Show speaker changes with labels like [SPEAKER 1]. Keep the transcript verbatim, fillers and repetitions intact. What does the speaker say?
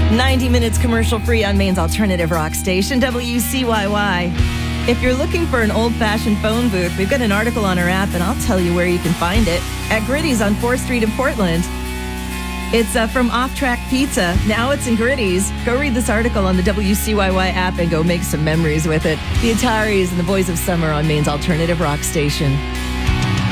[SPEAKER 1] ninety minutes commercial-free on Maine's alternative rock station, W C Y Y. If you're looking for an old-fashioned phone booth, we've got an article on our app, and I'll tell you where you can find it. At Gritty's on fourth Street in Portland. It's uh, from Off Track Pizza. Now it's in Gritty's. Go read this article on the W C Y Y app and go make some memories with it. The Ataris and the Boys of Summer on Maine's alternative rock station.